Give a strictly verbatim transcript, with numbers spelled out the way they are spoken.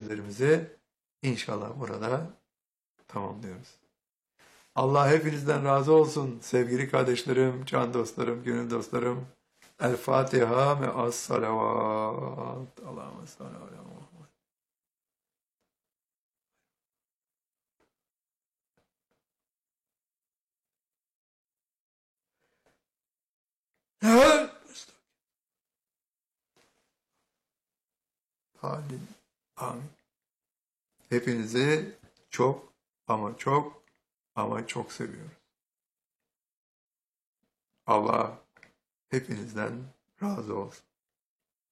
sözlerimizi inşallah burada tamamlıyoruz. Allah hepinizden razı olsun sevgili kardeşlerim, can dostlarım, gönül dostlarım. El Fatiha me'as salavat. Allahümme salli ala Muhammed. Amin. Amin. Hepinizi çok ama çok ama çok seviyorum. Allah hepinizden razı olsun.